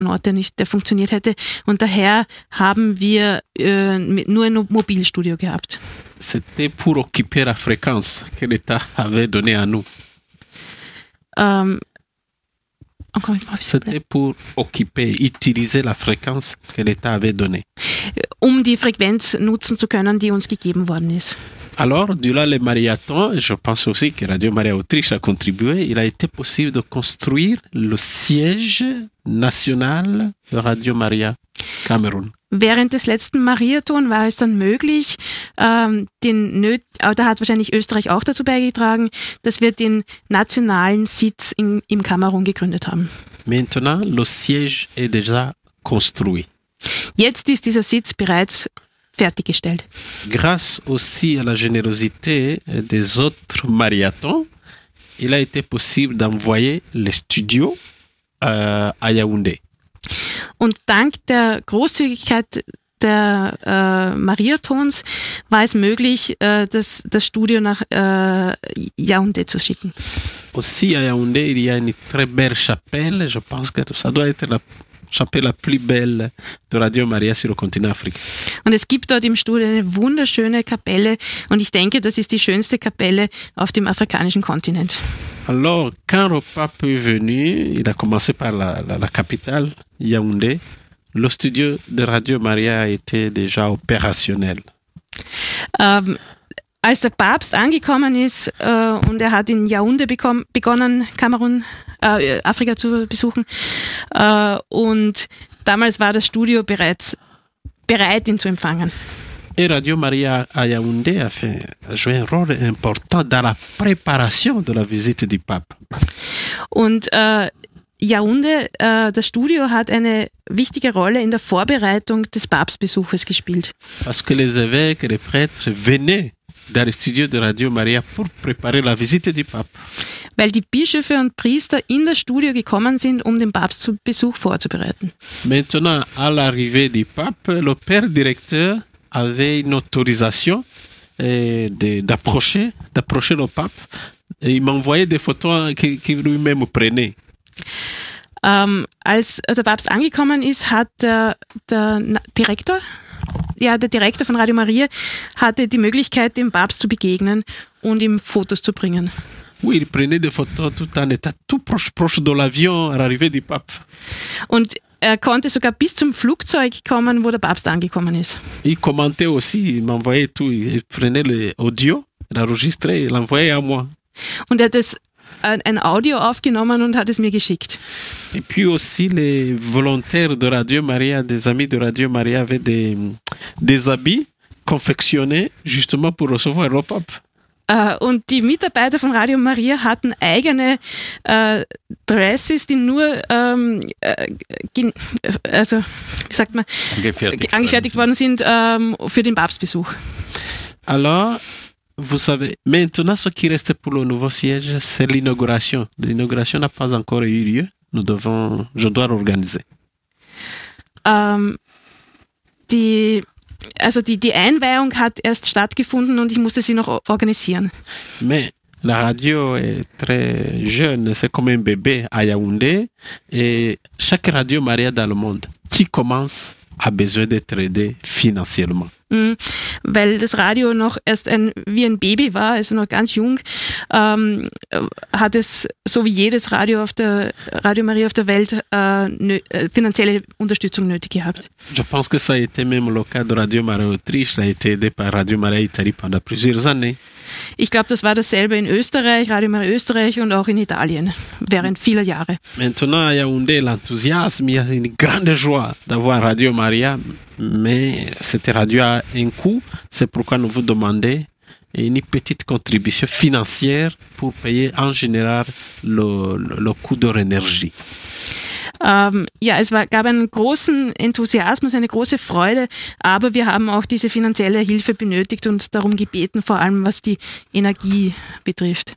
Ort, der funktioniert hätte. Und daher haben wir nur ein Mobilstudio gehabt. C'était pour occuper la fréquence que l'État avait donnée à nous. C'était pour utiliser la fréquence que l'État avait donnée. Um die Frequenz nutzen zu können, die uns gegeben worden ist. Alors, durant les marathons, je pense aussi que Radio Maria Autriche a contribué, il a été possible de construire le siège national de Radio Maria Cameroun. Während des letzten Mariathon war es dann möglich, da hat wahrscheinlich Österreich auch dazu beigetragen, dass wir den nationalen Sitz im Kamerun gegründet haben. Maintenant, le siège est déjà construit. Jetzt ist dieser Sitz bereits fertiggestellt. Grâce aussi à la générosité des autres marathons, il a été possible d'envoyer les studios à Yaoundé. Und dank der Großzügigkeit der Mariathons war es möglich, das Studio nach Yaoundé zu schicken. Aussi à Yaoundé, il y a une très belle chapelle. Je pense que ça doit être la chapelle la plus belle de Radio Maria sur le continent africain. Und es gibt dort im Studio eine wunderschöne Kapelle und ich denke, das ist die schönste Kapelle auf dem afrikanischen Kontinent. Alors, quand le pape est venu, il a commencé par la capitale, Yaoundé. Le studio de Radio Maria était déjà opérationnel. Als der Papst angekommen ist und er hat in Yaoundé begonnen, Afrika zu besuchen, und damals war das Studio bereits bereit, ihn zu empfangen. Et Radio Maria à Yaoundé a joué un rôle important dans la préparation de la visite du pape. Und Yaoundé, das Studio hat eine wichtige Rolle in der Vorbereitung des Papstbesuches gespielt. Parce que les évêques et les prêtres venaient dans le studio de Radio Maria pour préparer la visite du pape. Weil die Bischöfe und Priester in das Studio gekommen sind, um den Papstbesuch vorzubereiten. Maintenant, à l'arrivée du pape, le père directeur avait une autorisation d'approcher le pape. Et il m'envoyait des photos qu'il lui-même prenait. Als der Papst angekommen ist, hat der Direktor von Radio Maria hatte die Möglichkeit, dem Papst zu begegnen und ihm Fotos zu bringen. Oui, il prenait des photos tout en état tout proche de l'avion à l'arrivée du pape. Und er konnte sogar bis zum Flugzeug kommen, wo der Papst angekommen ist. Il commentait aussi, il m'envoyait tout, il prenait l'audio, il enregistrait, il l'envoyait à moi. Und er hat ein Audio aufgenommen und hat es mir geschickt. Et puis aussi les volontaires de Radio Maria, des amis de Radio Maria avaient des habits confectionnés justement pour recevoir le pape. Und die Mitarbeiter von Radio Maria hatten eigene Dresses, die nur angefertigt worden sind für den Papstbesuch. Alors, vous savez, maintenant ce qui reste pour le nouveau siège, c'est l'inauguration. L'inauguration n'a pas encore eu lieu. Je dois l'organiser. Die Einweihung hat erst stattgefunden und ich musste sie noch organisieren. Mais la radio est très jeune, c'est comme un bébé à Yaoundé. Et chaque Radio Maria dans le monde qui commence a besoin d'être aidé financièrement. Weil das Radio noch erst wie ein Baby war, also noch ganz jung, hat es, so wie jedes Radio Maria auf der Welt, finanzielle Unterstützung nötig gehabt. Je pense que ça a été même le cas de Radio Maria Autriche, ça a été aidé par Radio Maria Italie pendant plusieurs années. Ich glaube, das war dasselbe in Österreich, Radio Maria Österreich und auch in Italien, während vieler Jahre. Maintenant, à Yaoundé, l'enthousiasme, il y a une grande joie d'avoir Radio Maria, mais cette radio a un coût, c'est pourquoi nous vous demandons une petite contribution financière pour payer en général le coût de l'énergie. Es gab einen großen Enthusiasmus, eine große Freude, aber wir haben auch diese finanzielle Hilfe benötigt und darum gebeten, vor allem was die Energie betrifft.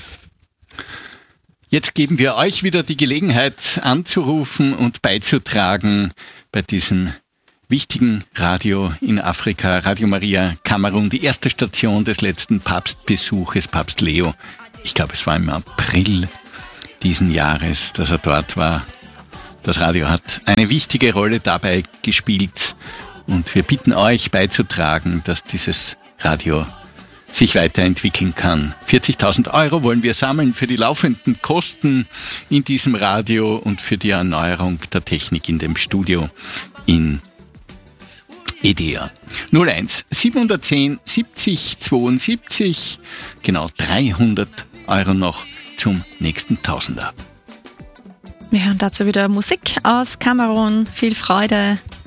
Jetzt geben wir euch wieder die Gelegenheit anzurufen und beizutragen bei diesem wichtigen Radio in Afrika, Radio Maria Kamerun, die erste Station des letzten Papstbesuches, Papst Leo. Ich glaube, es war im April diesen Jahres, dass er dort war. Das Radio hat eine wichtige Rolle dabei gespielt und wir bitten euch beizutragen, dass dieses Radio sich weiterentwickeln kann. 40.000 € wollen wir sammeln für die laufenden Kosten in diesem Radio und für die Erneuerung der Technik in dem Studio in EDEA. 01 710 70 72, genau 300 € noch zum nächsten Tausender. Wir hören dazu wieder Musik aus Kamerun. Viel Freude